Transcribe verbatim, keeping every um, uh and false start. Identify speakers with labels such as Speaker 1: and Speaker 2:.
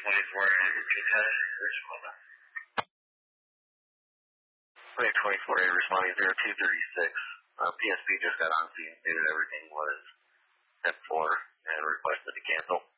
Speaker 1: twenty-four A, repeat that. Flight twenty-four A responding zero two thirty-six. Uh, P S B just got on scene, stated everything was set for, and requested to cancel.